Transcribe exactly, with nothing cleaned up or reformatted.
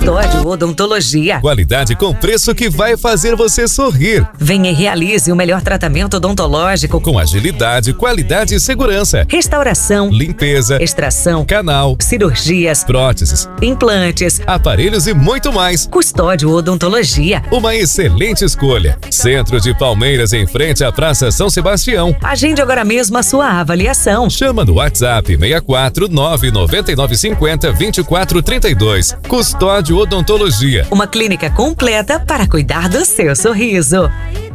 Custódio Odontologia. Qualidade com preço que vai fazer você sorrir. Venha e realize o melhor tratamento odontológico com agilidade, qualidade e segurança. Restauração, limpeza, extração, canal, cirurgias, próteses, implantes, aparelhos e muito mais. Custódio Odontologia. Uma excelente escolha. Centro de Palmeiras, em frente à Praça São Sebastião. Agende agora mesmo a sua avaliação. Chama no WhatsApp seis quatro nove nove nove cinco zero dois quatro três dois. Custódio Odontologia. Uma clínica completa para cuidar do seu sorriso.